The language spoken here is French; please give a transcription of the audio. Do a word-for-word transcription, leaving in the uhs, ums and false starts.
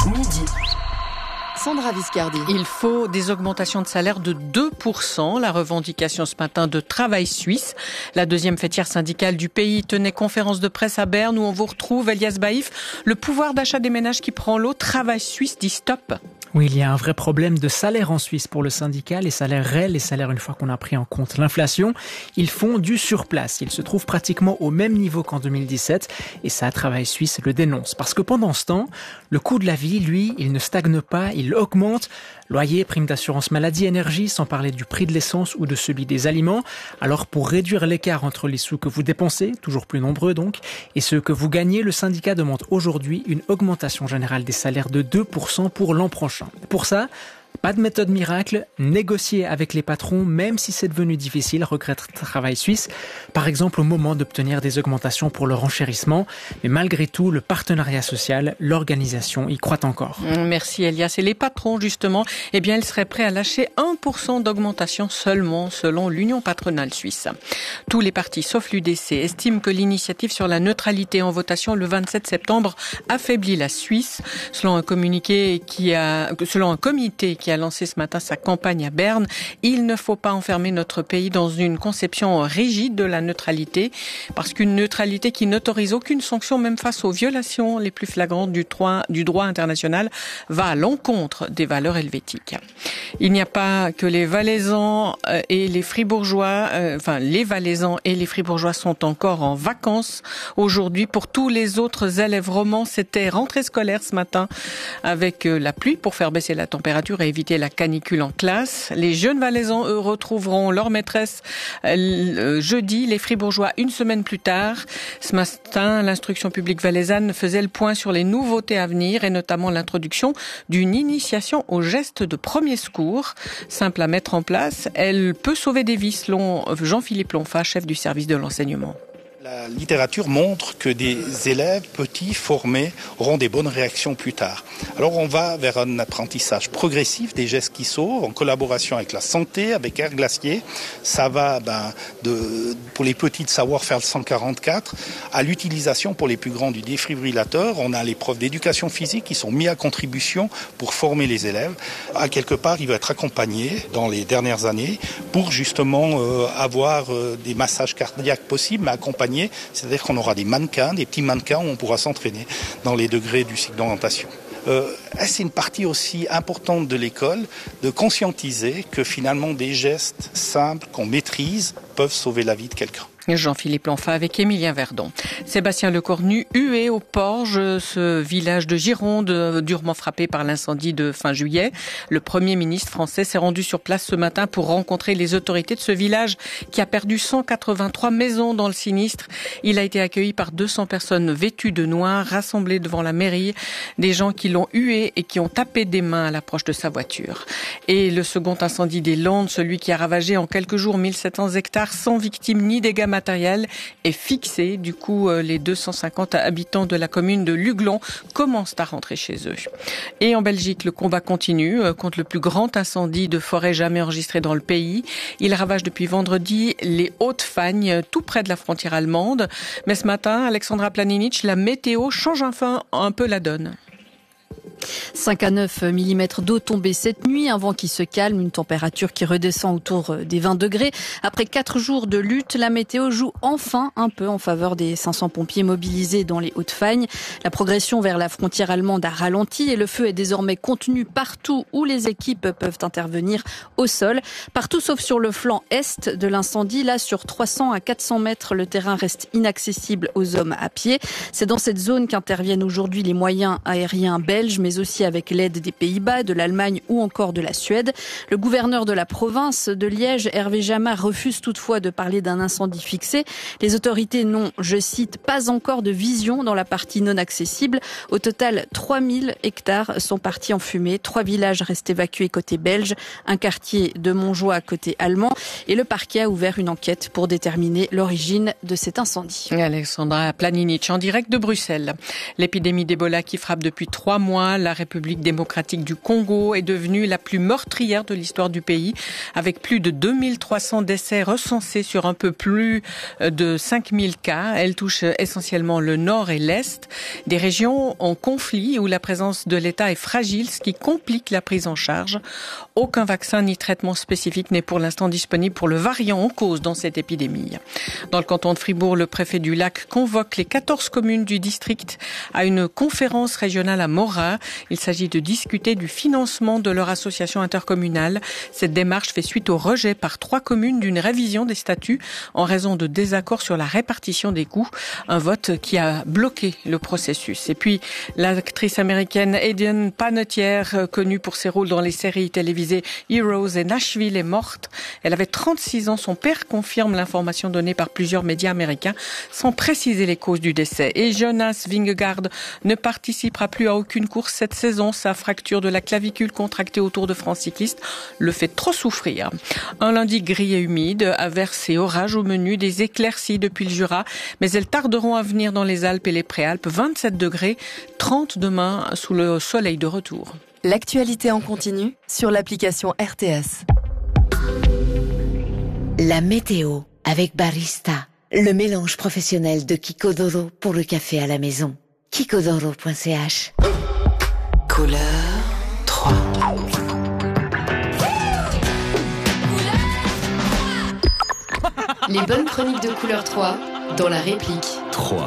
midi. Sandra Viscardi. Il faut des augmentations de salaire de deux pour cent. La revendication ce matin de Travail Suisse. La deuxième fêtière syndicale du pays tenait conférence de presse à Berne où on vous retrouve Elias Baïf. Le pouvoir d'achat des ménages qui prend l'eau. Travail Suisse dit stop. Oui, il y a un vrai problème de salaire en Suisse pour le syndicat. Les salaires réels, les salaires une fois qu'on a pris en compte l'inflation, ils font du surplace. Ils se trouvent pratiquement au même niveau qu'en deux mille dix-sept et ça, Travail Suisse le dénonce. Parce que pendant ce temps, le coût de la vie, lui, il ne stagne pas, il augmente. Loyer, prime d'assurance maladie, énergie, sans parler du prix de l'essence ou de celui des aliments. Alors pour réduire l'écart entre les sous que vous dépensez, toujours plus nombreux donc, et ceux que vous gagnez, le syndicat demande aujourd'hui une augmentation générale des salaires de deux pour cent pour l'an prochain. Pour ça, pas de méthode miracle, négocier avec les patrons, même si c'est devenu difficile, regrette Travail Suisse, par exemple au moment d'obtenir des augmentations pour le renchérissement. Mais malgré tout, le partenariat social, l'organisation y croit encore. Merci Elias. Et les patrons, justement, eh bien, ils seraient prêts à lâcher un pour cent d'augmentation seulement, selon l'Union patronale suisse. Tous les partis, sauf l'U D C, estiment que l'initiative sur la neutralité en votation le vingt-sept septembre affaiblit la Suisse. Selon un communiqué qui a, selon un comité qui a lancé ce matin sa campagne à Berne. Il ne faut pas enfermer notre pays dans une conception rigide de la neutralité, parce qu'une neutralité qui n'autorise aucune sanction, même face aux violations les plus flagrantes du droit, du droit international, va à l'encontre des valeurs helvétiques. Il n'y a pas que les Valaisans et les Fribourgeois, euh, enfin les Valaisans et les Fribourgeois sont encore en vacances aujourd'hui. Pour tous les autres élèves romans, c'était rentrée scolaire ce matin avec la pluie pour faire baisser la température et éviter la canicule en classe. Les jeunes Valaisans, eux, retrouveront leur maîtresse euh, jeudi, les Fribourgeois une semaine plus tard. Ce matin, l'instruction publique valaisanne faisait le point sur les nouveautés à venir et notamment l'introduction d'une initiation aux gestes de premier secours. Simple à mettre en place, elle peut sauver des vies, selon Jean-Philippe Lonfa, chef du service de l'enseignement. La littérature montre que des élèves petits formés auront des bonnes réactions plus tard. Alors on va vers un apprentissage progressif des gestes qui sauvent, en collaboration avec la santé, avec Air Glacier. Ça va ben, de, pour les petits de savoir faire le cent quarante-quatre à l'utilisation pour les plus grands du défibrillateur. On a les profs d'éducation physique qui sont mis à contribution pour former les élèves. À quelque part, il va être accompagné dans les dernières années pour justement euh, avoir euh, des massages cardiaques possibles, mais accompagnés. C'est-à-dire qu'on aura des mannequins, des petits mannequins où on pourra s'entraîner dans les degrés du cycle d'orientation. Euh, c'est une partie aussi importante de l'école de conscientiser que finalement des gestes simples qu'on maîtrise peuvent sauver la vie de quelqu'un. Jean-Philippe Lonfa avec Émilien Verdon. Sébastien Lecornu, hué au Porge, ce village de Gironde durement frappé par l'incendie de fin juillet. Le Premier ministre français s'est rendu sur place ce matin pour rencontrer les autorités de ce village qui a perdu cent quatre-vingt-trois maisons dans le sinistre. Il a été accueilli par deux cents personnes vêtues de noir, rassemblées devant la mairie, des gens qui l'ont hué et qui ont tapé des mains à l'approche de sa voiture. Et le second incendie des Landes, celui qui a ravagé en quelques jours mille sept cents hectares sans victimes ni dégâts matériel est fixé. Du coup, les deux cent cinquante habitants de la commune de Luglon commencent à rentrer chez eux. Et en Belgique, le combat continue contre le plus grand incendie de forêt jamais enregistré dans le pays. Il ravage depuis vendredi les Hautes-Fagnes, tout près de la frontière allemande. Mais ce matin, Alexandra Planinic, la météo change enfin un peu la donne. cinq à neuf millimètres d'eau tombée cette nuit, un vent qui se calme, une température qui redescend autour des vingt degrés. Après quatre jours de lutte, la météo joue enfin un peu en faveur des cinq cents pompiers mobilisés dans les Hautes-Fagnes. La progression vers la frontière allemande a ralenti et le feu est désormais contenu partout où les équipes peuvent intervenir au sol. Partout sauf sur le flanc est de l'incendie. Là, sur trois cents à quatre cents mètres, le terrain reste inaccessible aux hommes à pied. C'est dans cette zone qu'interviennent aujourd'hui les moyens aériens belges, mais aussi avec l'aide des Pays-Bas, de l'Allemagne ou encore de la Suède. Le gouverneur de la province de Liège, Hervé Jamard, refuse toutefois de parler d'un incendie fixé. Les autorités n'ont, je cite, pas encore de vision dans la partie non accessible. Au total, trois mille hectares sont partis en fumée. Trois villages restent évacués côté belge, un quartier de Montjoie côté allemand. Et le parquet a ouvert une enquête pour déterminer l'origine de cet incendie. Alexandra Planinic en direct de Bruxelles. L'épidémie d'Ebola qui frappe depuis trois mois la République République démocratique du Congo est devenue la plus meurtrière de l'histoire du pays, avec plus de deux mille trois cents décès recensés sur un peu plus de cinq mille cas. Elle touche essentiellement le nord et l'est, des régions en conflit où la présence de l'État est fragile, ce qui complique la prise en charge. Aucun vaccin ni traitement spécifique n'est pour l'instant disponible pour le variant en cause dans cette épidémie. Dans le canton de Fribourg, le préfet du Lac convoque les quatorze communes du district à une conférence régionale à Morat. Il s'agit de discuter du financement de leur association intercommunale. Cette démarche fait suite au rejet par trois communes d'une révision des statuts en raison de désaccords sur la répartition des coûts. Un vote qui a bloqué le processus. Et puis, l'actrice américaine Hayden Panettiere, connue pour ses rôles dans les séries télévisées Heroes et Nashville, est morte. Elle avait trente-six ans. Son père confirme l'information donnée par plusieurs médias américains sans préciser les causes du décès. Et Jonas Vingegaard ne participera plus à aucune course cette saison. Sa fracture de la clavicule contractée au Tour de France cycliste le fait trop souffrir. Un lundi gris et humide, averses et orages au menu, des éclaircies depuis le Jura, mais elles tarderont à venir dans les Alpes et les Préalpes. vingt-sept degrés, trente demain sous le soleil de retour. L'actualité en continu sur l'application R T S. La météo avec Barista, le mélange professionnel de Kikodoro pour le café à la maison. kikodoro point c h. Couleur trois. Les bonnes chroniques de Couleur trois dans la réplique. trois.